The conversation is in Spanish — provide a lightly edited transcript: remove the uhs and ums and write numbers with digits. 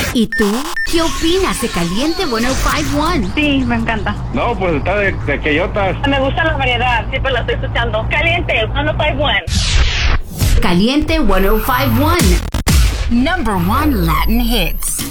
¿Y tú? ¿Qué opinas de Caliente 105.1? Sí, me encanta. No, pues está de queyotas. Me gusta la variedad, siempre la estoy escuchando. Caliente 105.1. Caliente 105.1. Number 1 Latin hits.